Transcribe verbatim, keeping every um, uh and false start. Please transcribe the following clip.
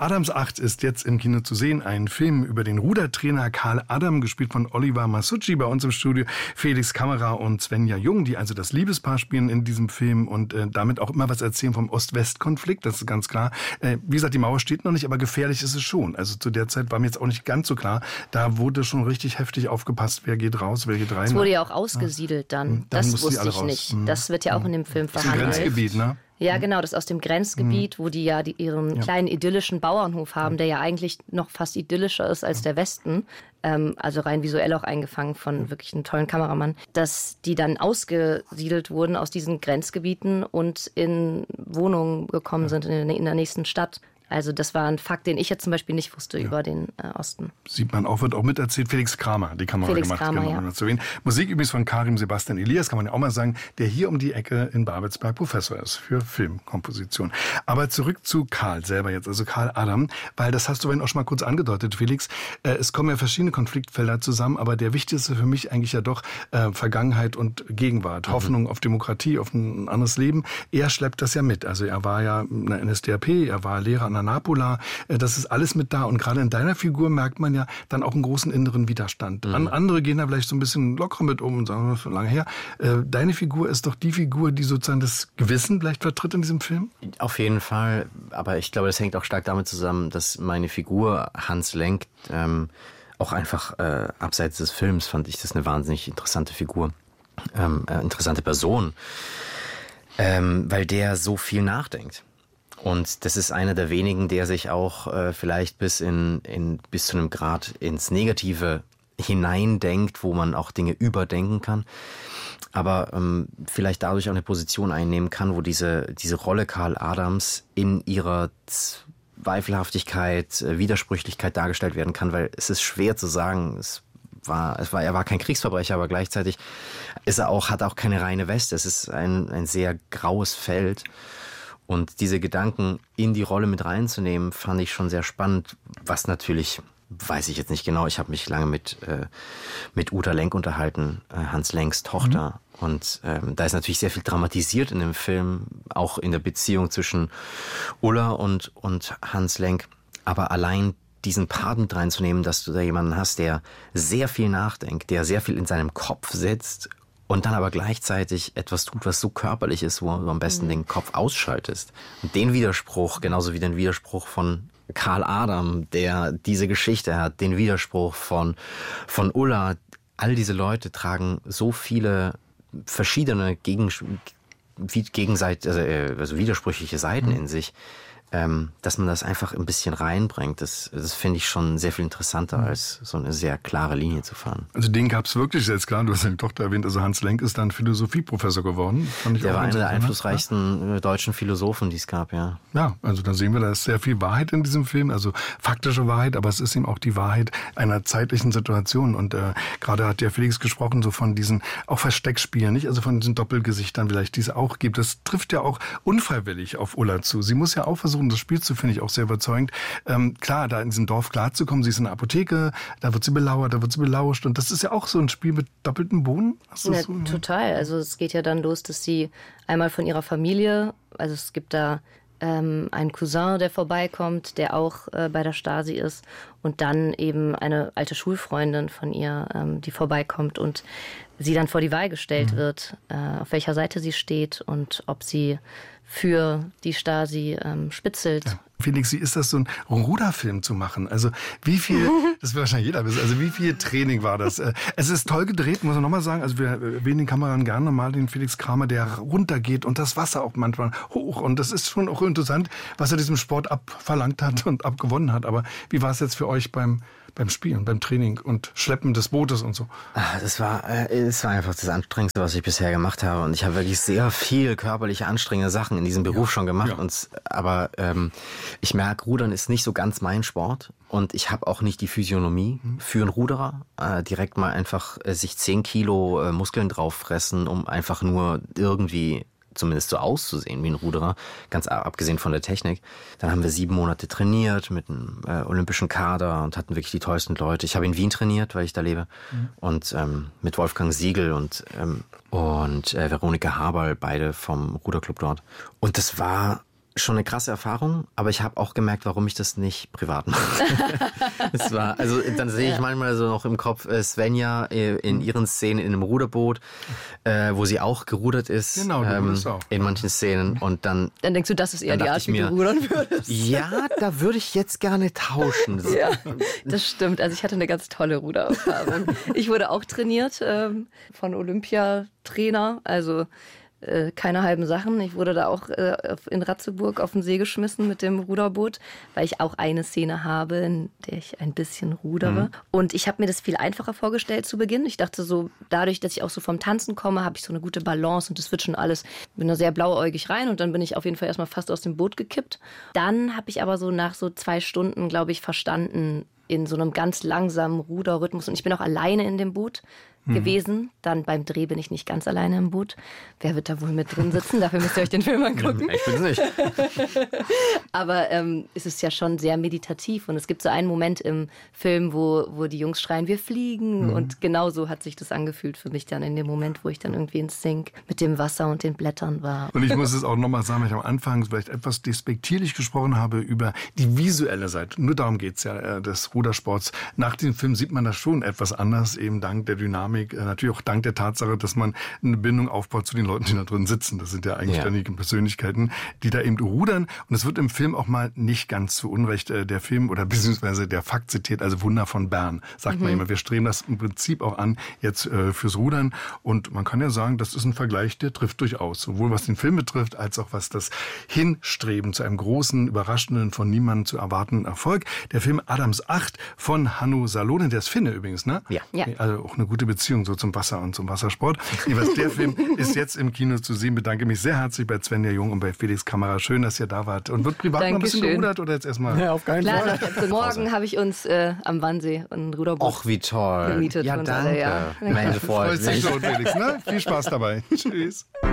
Adams acht ist jetzt im Kino zu sehen. Ein Film über den Rudertrainer Karl Adam, gespielt von Oliver Masucci. Bei uns im Studio Felix Kammerer und Svenja Jung, die also das Liebespaar spielen in diesem Film und äh, damit auch immer was erzählen vom Ost-West-Konflikt. Das ist ganz klar. Äh, wie gesagt, die Mauer steht noch nicht, aber gefährlich ist es schon. Also zu der Zeit war mir jetzt auch nicht ganz so klar. Da wurde schon richtig heftig aufgepasst, wer geht raus, wer geht rein. Es wurde ja auch ausgesiedelt dann. dann das wusste ich raus. nicht. Das wird ja auch in dem Film verhandelt. Das ist ein Grenzgebiet, ne? Ja, genau, das ist aus dem Grenzgebiet, wo die ja die, ihren Ja. kleinen idyllischen Bauernhof haben, der ja eigentlich noch fast idyllischer ist als der Westen. Ähm, also rein visuell auch eingefangen von wirklich einem tollen Kameramann. Dass die dann ausgesiedelt wurden aus diesen Grenzgebieten und in Wohnungen gekommen sind in der, in der nächsten Stadt. Also das war ein Fakt, den ich jetzt zum Beispiel nicht wusste ja. über den äh, Osten. Sieht man auch, wird auch miterzählt. Felix Kramer, die Kamera Felix gemacht. Kramer, genau, ja. um zu erwähnen. Musik übrigens von Karim Sebastian Elias, kann man ja auch mal sagen, der hier um die Ecke in Babelsberg Professor ist für Filmkomposition. Aber zurück zu Karl selber jetzt, also Karl Adam, weil das hast du vorhin auch schon mal kurz angedeutet, Felix. Äh, es kommen ja verschiedene Konfliktfelder zusammen, aber der wichtigste für mich eigentlich ja doch äh, Vergangenheit und Gegenwart, mhm. Hoffnung auf Demokratie, auf ein anderes Leben. Er schleppt das ja mit. Also er war ja in der N S D A P, er war Lehrer an der Napola. Das ist alles mit da. Und gerade in deiner Figur merkt man ja dann auch einen großen inneren Widerstand. Mhm. Andere gehen da vielleicht so ein bisschen lockerer mit um und sagen, das ist schon lange her. Deine Figur ist doch die Figur, die sozusagen das Gewissen vielleicht vertritt in diesem Film? Auf jeden Fall. Aber ich glaube, das hängt auch stark damit zusammen, dass meine Figur Hans Lenk ähm, auch einfach äh, abseits des Films fand ich das eine wahnsinnig interessante Figur. Ähm, äh, interessante Person. Ähm, weil der so viel nachdenkt. Und das ist einer der wenigen, der sich auch äh, vielleicht bis in, in bis zu einem Grad ins Negative hineindenkt, wo man auch Dinge überdenken kann, aber ähm, vielleicht dadurch auch eine Position einnehmen kann, wo diese diese Rolle Karl Adams in ihrer Zweifelhaftigkeit, äh, Widersprüchlichkeit dargestellt werden kann, weil es ist schwer zu sagen. Es war, es war, er war kein Kriegsverbrecher, aber gleichzeitig ist er auch, hat auch keine reine Weste. Es ist ein ein sehr graues Feld. Und diese Gedanken in die Rolle mit reinzunehmen, fand ich schon sehr spannend. Was natürlich, weiß ich jetzt nicht genau, ich habe mich lange mit äh, mit Uta Lenk unterhalten, äh, Hans Lenks Tochter. Mhm. Und ähm, da ist natürlich sehr viel dramatisiert in dem Film, auch in der Beziehung zwischen Ulla und, und Hans Lenk. Aber allein diesen Part mit reinzunehmen, dass du da jemanden hast, der sehr viel nachdenkt, der sehr viel in seinem Kopf sitzt, und dann aber gleichzeitig etwas tut, was so körperlich ist, wo du am besten mhm. den Kopf ausschaltest. Und den Widerspruch, genauso wie den Widerspruch von Karl Adam, der diese Geschichte hat, den Widerspruch von, von Ulla, all diese Leute tragen so viele verschiedene Gegen, Gegenseit, also, also widersprüchliche Seiten mhm. in sich, ähm, dass man das einfach ein bisschen reinbringt. Das, das finde ich schon sehr viel interessanter, mhm. als so eine sehr klare Linie zu fahren. Also den gab es wirklich jetzt klar, du hast deine Tochter erwähnt, also Hans Lenk ist dann Philosophieprofessor geworden. Fand ich der auch war einer der ne? einflussreichsten ja. deutschen Philosophen, die es gab, ja. Ja, also da sehen wir, da ist sehr viel Wahrheit in diesem Film, also faktische Wahrheit, aber es ist eben auch die Wahrheit einer zeitlichen Situation. Und äh, gerade hat ja Felix gesprochen, so von diesen auch Versteckspielen, nicht? Also von diesen Doppelgesichtern vielleicht, die es auch gibt. Das trifft ja auch unfreiwillig auf Ulla zu. Sie muss ja auch versuchen, das Spiel zu, finde ich auch sehr überzeugend. Ähm, klar, da in diesem Dorf klarzukommen, sie ist in der Apotheke, da wird sie belauert, da wird sie belauscht und das ist ja auch so ein Spiel mit doppeltem Boden. Ja, so? Total. Also es geht ja dann los, dass sie einmal von ihrer Familie, also es gibt da ähm, einen Cousin, der vorbeikommt, der auch äh, bei der Stasi ist und dann eben eine alte Schulfreundin von ihr, ähm, die vorbeikommt und sie dann vor die Wahl gestellt mhm. wird, äh, auf welcher Seite sie steht und ob sie für die Stasi ähm, spitzelt. Ja. Felix, wie ist das, so ein Ruderfilm zu machen? Also wie viel, das will wahrscheinlich jeder wissen, also wie viel Training war das? Es ist toll gedreht, muss man nochmal sagen. Also wir erwähnen den Kameramann gerne mal, den Felix Kramer, der runtergeht und das Wasser auch manchmal hoch. Und das ist schon auch interessant, was er diesem Sport abverlangt hat und abgewonnen hat. Aber wie war es jetzt für euch beim beim Spielen, beim Training und Schleppen des Bootes und so? Das war, es war einfach das Anstrengendste, was ich bisher gemacht habe. Und ich habe wirklich sehr viel körperliche, anstrengende Sachen in diesem Beruf ja, schon gemacht. Ja. Und, aber ähm, ich merke, Rudern ist nicht so ganz mein Sport. Und ich habe auch nicht die Physiognomie mhm. für einen Ruderer. Äh, direkt mal einfach äh, sich zehn Kilo äh, Muskeln drauf fressen, um einfach nur irgendwie zumindest so auszusehen wie ein Ruderer, ganz abgesehen von der Technik. Dann haben wir sieben Monate trainiert mit einem äh, olympischen Kader und hatten wirklich die tollsten Leute. Ich habe in Wien trainiert, weil ich da lebe. Mhm. Und ähm, mit Wolfgang Siegel und, ähm, und äh, Veronika Haberl, beide vom Ruderclub dort. Und das war schon eine krasse Erfahrung, aber ich habe auch gemerkt, warum ich das nicht privat mache. Es war, also dann sehe ich ja. manchmal so noch im Kopf äh, Svenja äh, in ihren Szenen in einem Ruderboot, äh, wo sie auch gerudert ist. Genau, du ähm, auch. in manchen Szenen und dann... Dann denkst du, das ist eher die Art, wie mir, du rudern würdest. Ja, da würde ich jetzt gerne tauschen. Ja, das stimmt. Also ich hatte eine ganz tolle Rudererfahrung. Ich wurde auch trainiert ähm, von Olympiatrainer, also äh, keine halben Sachen. Ich wurde da auch äh, in Ratzeburg auf den See geschmissen mit dem Ruderboot, weil ich auch eine Szene habe, in der ich ein bisschen rudere. Mhm. Und ich habe mir das viel einfacher vorgestellt zu Beginn. Ich dachte so, dadurch, dass ich auch so vom Tanzen komme, habe ich so eine gute Balance und das wird schon alles. Bin da sehr blauäugig rein und dann bin ich auf jeden Fall erstmal fast aus dem Boot gekippt. Dann habe ich aber so nach so zwei Stunden, glaube ich, verstanden, in so einem ganz langsamen Ruderrhythmus. Und ich bin auch alleine in dem Boot mhm. gewesen. Dann beim Dreh bin ich nicht ganz alleine im Boot. Wer wird da wohl mit drin sitzen? Dafür müsst ihr euch den Film angucken. Ich bin's nicht. Aber ähm, es ist ja schon sehr meditativ. Und es gibt so einen Moment im Film, wo, wo die Jungs schreien, wir fliegen. Mhm. Und genau so hat sich das angefühlt für mich dann in dem Moment, wo ich dann irgendwie in Sync mit dem Wasser und den Blättern war. Und ich muss es auch nochmal sagen, weil ich am Anfang vielleicht etwas despektierlich gesprochen habe über die visuelle Seite. Nur darum geht's ja, des Rudersports. Nach dem Film sieht man das schon etwas anders, eben dank der Dynamik, natürlich auch dank der Tatsache, dass man eine Bindung aufbaut zu den Leuten, die da drin sitzen. Das sind ja eigenständige ja. Persönlichkeiten, die da eben rudern. Und es wird im Film auch mal nicht ganz zu Unrecht äh, der Film oder beziehungsweise der Fakt zitiert, also Wunder von Bern, sagt mhm. man immer. Wir streben das im Prinzip auch an, jetzt äh, fürs Rudern. Und man kann ja sagen, das ist ein Vergleich, der trifft durchaus. Sowohl was den Film betrifft, als auch was das Hinstreben zu einem großen, überraschenden, von niemandem zu erwartenden Erfolg. Der Film Adams acht von Hannu Salonen, der ist Finne übrigens, ne? Ja. ja. Also auch eine gute Beziehung so zum Wasser und zum Wassersport. Jedenfalls, der Film ist jetzt im Kino zu sehen. Bedanke mich sehr herzlich bei Svenja Jung und bei Felix Kammerer. Schön, dass ihr da wart. Und wird privat noch ein bisschen gerudert oder jetzt erstmal? Ja, auf keinen Klar, Fall. Also morgen habe ich uns äh, am Wannsee ein Ruderboot Och, wie toll. gemietet. Ja, danke. Alle, ja. Meine Freut mich schon, Felix, ne? Viel Spaß dabei. Tschüss.